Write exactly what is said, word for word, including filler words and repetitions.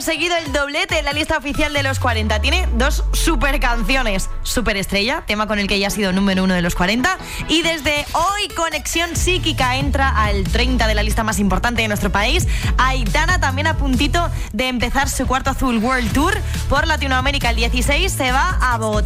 conseguido el doblete en la lista oficial de los cuarenta. Tiene dos super canciones. Superestrella, tema con el que ya ha sido número uno de los cuarenta. Y desde hoy, Conexión Psíquica entra al treinta de la lista más importante de nuestro país. Aitana también a puntito de empezar su cuarto Azul World Tour por Latinoamérica. El dieciséis se va a Bogotá.